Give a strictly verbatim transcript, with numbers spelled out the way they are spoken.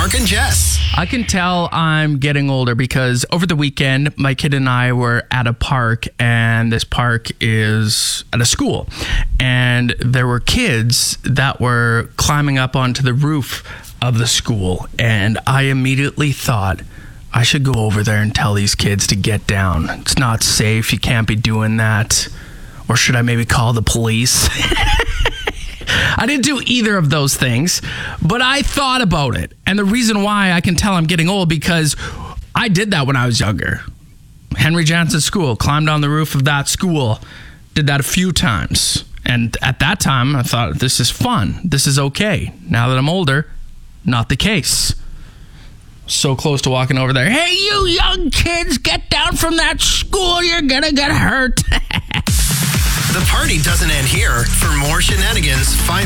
Mark and Jess. I can tell I'm getting older because over the weekend, my kid and I were at a park, and this park is at a school. And there were kids that were climbing up onto the roof of the school. And I immediately thought, I should go over there and tell these kids to get down. It's not safe. You can't be doing that. Or should I maybe call the police? I didn't do either of those things, but I thought about it. And the reason why I can tell I'm getting old, because I did that when I was younger. Henry Jansen School, climbed on the roof of that school, did that a few times. And at that time, I thought, this is fun. This is okay. Now that I'm older, not the case. So close to walking over there. Hey, you young kids, get down from that school. You're going to get hurt. The party doesn't end here. For more shenanigans, find